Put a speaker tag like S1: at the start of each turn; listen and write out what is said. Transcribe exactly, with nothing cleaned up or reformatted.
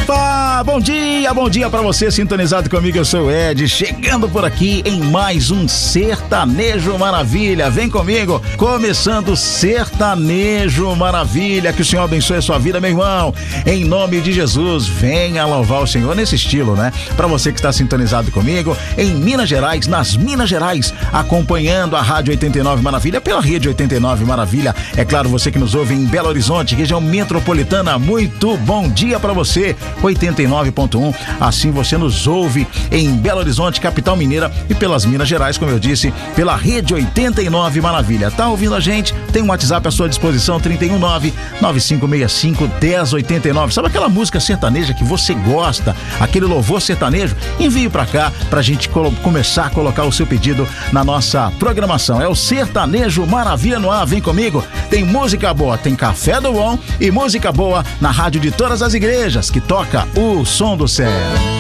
S1: Opa, bom dia, bom dia pra você sintonizado comigo, eu sou o Ed, chegando por aqui em mais um Sertanejo Maravilha, vem comigo, começando Sertanejo Maravilha, que o Senhor abençoe a sua vida, meu irmão, em nome de Jesus, venha louvar o Senhor nesse estilo, né? Pra você que está sintonizado comigo, em Minas Gerais, nas Minas Gerais, acompanhando a Rádio oitenta e nove Maravilha, pela Rede oitenta e nove Maravilha, é claro, você que nos ouve em Belo Horizonte, região metropolitana, muito bom dia pra você, oitenta e nove ponto um, assim você nos ouve em Belo Horizonte, capital mineira, e pelas Minas Gerais, como eu disse, pela Rede oitenta e nove Maravilha. Tá ouvindo a gente? Tem um WhatsApp à sua disposição, trinta e um nove, nove cinco seis cinco, um zero oito nove. Sabe aquela música sertaneja que você gosta, aquele louvor sertanejo? Envie pra cá pra gente colo- começar a colocar o seu pedido na nossa programação. É o Sertanejo Maravilha no ar, vem comigo. Tem música boa, tem café do bom e música boa na rádio de todas as igrejas, que toca o som do céu.